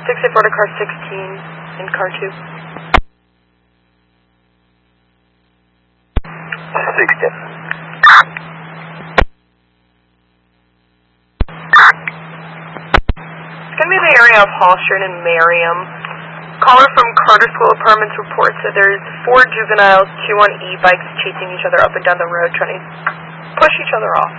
684 to car 16 in car 2. 16. It's going to be the area of Hall Street and Merriam. Caller from Carter School Apartments reports that there's 4 juveniles, 2 on e-bikes, chasing each other up and down the road, trying to push each other off.